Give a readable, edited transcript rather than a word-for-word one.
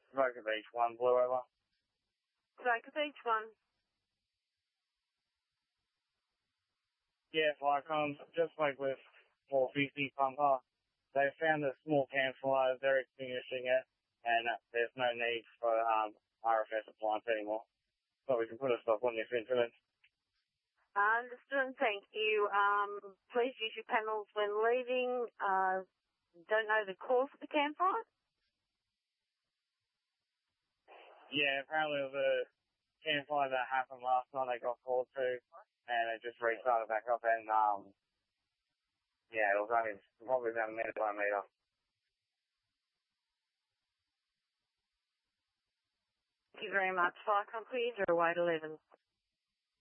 Smoker Beach 1 blew over. Smoker Beach 1. Yeah, Firecom, just like with 450 pumper, they found a small campfire, they're extinguishing it, and there's no need for RFS appliance anymore. So we can put a stop on this incident. Understood, thank you. Please use your panels when leaving. Don't know the cause of the campfire? Yeah, apparently it was a campfire that happened last night they got called to, and it just restarted back up, and yeah, it was only probably about a minute by a meter. Thank you very much. Firecom, please, 0811.